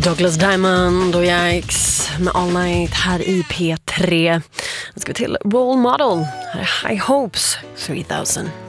Douglas Diamond och Yikes med All Night här i P3. Nu ska vi till Role Model. Här är High Hopes 3000.